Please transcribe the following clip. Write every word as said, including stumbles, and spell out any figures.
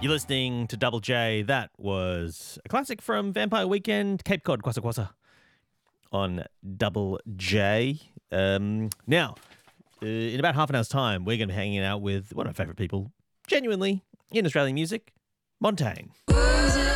You're listening to Double J. That was a classic from Vampire Weekend, Cape Cod, Kwasa Kwasa, on Double J. Um, now, uh, in about half an hour's time, we're going to be hanging out with one of my favourite people, genuinely, in Australian music, Montaigne.